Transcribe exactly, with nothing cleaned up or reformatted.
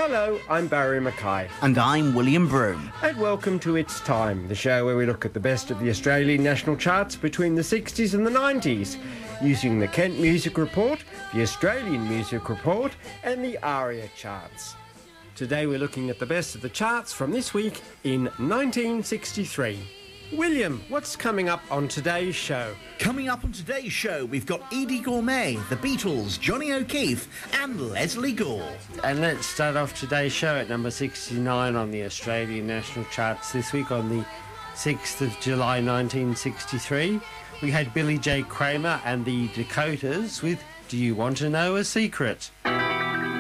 Hello, I'm Barry Mackay. And I'm William Broome. And welcome to It's Time, the show where we look at the best of the Australian national charts between the sixties and the nineties, using the Kent Music Report, the Australian Music Report, and the ARIA charts. Today we're looking at the best of the charts from this week in nineteen sixty-three. William, what's coming up on today's show? Coming up on today's show, we've got Eydie Gourmet, The Beatles, Johnny O'Keefe and Leslie Gore. And let's start off today's show at number sixty-nine on the Australian national charts this week on the sixth of July nineteen sixty-three. We had Billy J. Kramer and the Dakotas with Do You Want to Know a Secret?